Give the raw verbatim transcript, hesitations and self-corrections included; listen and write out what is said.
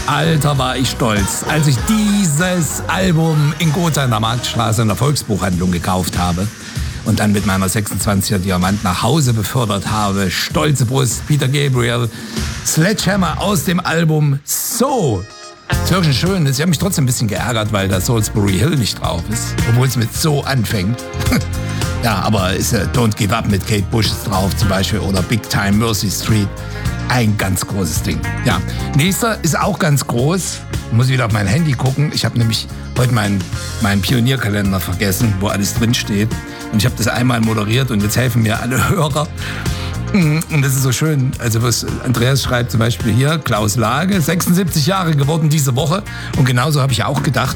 Alter, war ich stolz, als ich dieses Album in Gotha in der Marktstraße in der Volksbuchhandlung gekauft habe und dann mit meiner sechsundzwanziger Diamant nach Hause befördert habe. Stolze Brust, Peter Gabriel, Sledgehammer aus dem Album So. Das ist wirklich schön. Ich habe mich trotzdem ein bisschen geärgert, weil da Salisbury Hill nicht drauf ist, obwohl es mit So anfängt. Ja, aber ist ja Don't Give Up mit Kate Bush ist drauf zum Beispiel oder Big Time Mercy Street. Ein ganz großes Ding. Ja, nächster ist auch ganz groß. Muss ich wieder auf mein Handy gucken. Ich habe nämlich heute meinen, meinen Pionierkalender vergessen, wo alles drin steht. Und ich habe das einmal moderiert und jetzt helfen mir alle Hörer. Und das ist so schön. Also was Andreas schreibt zum Beispiel hier, Klaus Lage, sechsundsiebzig Jahre geworden diese Woche. Und genauso habe ich auch gedacht.